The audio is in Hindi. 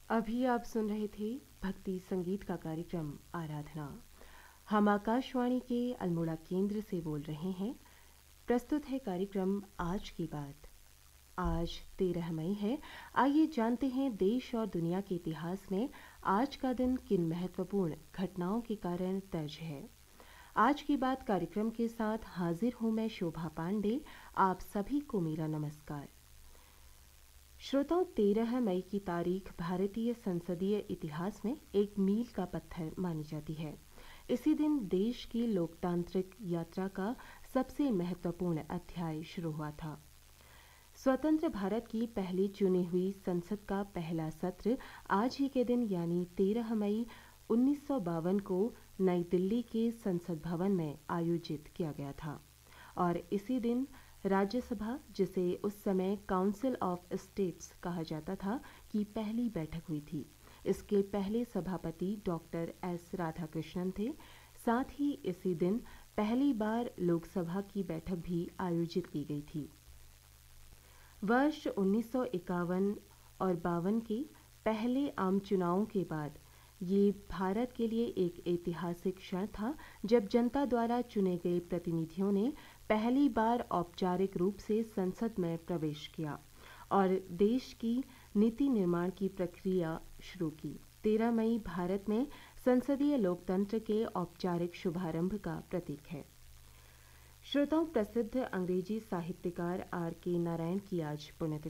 अभी आप सुन रहे थे भक्ति संगीत का कार्यक्रम आराधना। हम आकाशवाणी के अल्मोड़ा केंद्र से बोल रहे हैं। प्रस्तुत है कार्यक्रम आज की बात। आज 13 मई है। आइए जानते हैं देश और दुनिया के इतिहास में आज का दिन किन महत्वपूर्ण घटनाओं के कारण दर्ज है। आज की बात कार्यक्रम के साथ हाजिर हूं मैं शोभा पांडे। आप सभी को मेरा नमस्कार। श्रोताओं, 13 मई की तारीख भारतीय संसदीय इतिहास में एक मील का पत्थर मानी जाती है। इसी दिन देश की लोकतांत्रिक यात्रा का सबसे महत्वपूर्ण अध्याय शुरू हुआ था। स्वतंत्र भारत की पहली चुनी हुई संसद का पहला सत्र आज ही के दिन यानी 13 मई 1952 को नई दिल्ली के संसद भवन में आयोजित किया गया था। और इसी दिन राज्यसभा, जिसे उस समय काउंसिल ऑफ स्टेट्स कहा जाता था, की पहली बैठक हुई थी। इसके पहले सभापति डॉक्टर एस राधाकृष्णन थे। साथ ही इसी दिन पहली बार लोकसभा की बैठक भी आयोजित की गई थी। वर्ष 1951 और 52 के पहले आम चुनावों के बाद ये भारत के लिए एक ऐतिहासिक क्षण था, जब जनता द्वारा चुने गए प्रतिनिधियों ने पहली बार औपचारिक रूप से संसद में प्रवेश किया और देश की नीति निर्माण की प्रक्रिया शुरू की। 13 मई भारत में संसदीय लोकतंत्र के औपचारिक शुभारंभ का प्रतीक है। श्रोताओं, प्रसिद्ध अंग्रेजी साहित्यकार आर के नारायण की आज पुण्यतिथि